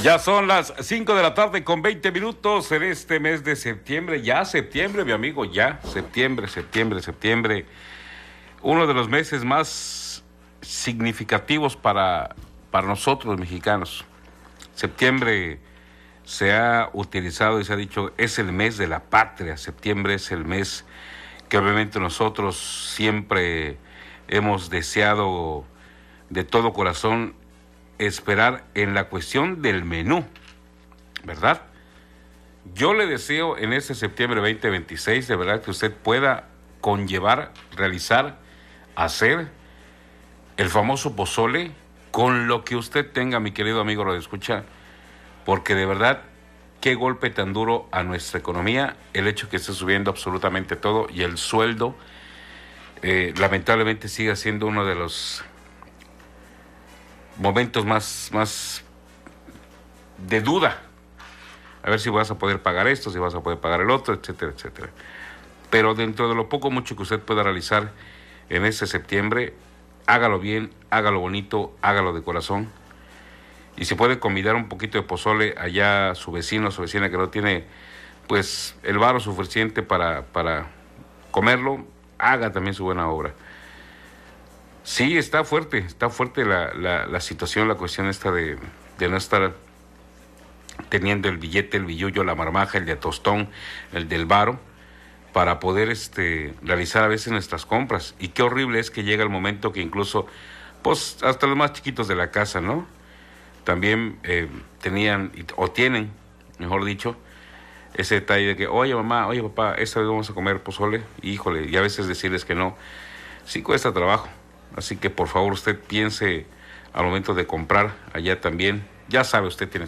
Ya son las 5 de la tarde con 20 minutos en este mes de septiembre. Ya septiembre, mi amigo, ya septiembre. Uno de los meses más significativos para nosotros los mexicanos. Septiembre se ha utilizado y se ha dicho, es el mes de la patria. Septiembre es el mes que obviamente nosotros siempre hemos deseado de todo corazón esperar en la cuestión del menú, ¿verdad? Yo le deseo en este septiembre 2026, de verdad, que usted pueda conllevar, realizar, hacer el famoso pozole con lo que usted tenga, mi querido amigo radioescucha, porque de verdad, qué golpe tan duro a nuestra economía, el hecho que esté subiendo absolutamente todo y el sueldo, lamentablemente sigue siendo uno de los momentos más de duda, a ver si vas a poder pagar esto, si vas a poder pagar el otro, etcétera, etcétera. Pero dentro de lo poco mucho que usted pueda realizar en este septiembre, hágalo bien, hágalo bonito, hágalo de corazón. Y si puede convidar un poquito de pozole allá a su vecino, a su vecina que no tiene pues el varo suficiente para comerlo, haga también su buena obra. Sí, está fuerte la situación, la cuestión esta de no estar teniendo el billete, el billullo, la marmaja, el de tostón, el del varo, para poder realizar a veces nuestras compras. Y qué horrible es que llega el momento que incluso, pues hasta los más chiquitos de la casa, ¿no? También tenían, o tienen, mejor dicho, ese detalle de que, oye mamá, oye papá, esta vez vamos a comer pozole, híjole, y a veces decirles que no, sí cuesta trabajo. Así que por favor usted piense al momento de comprar allá también. Ya sabe, usted tiene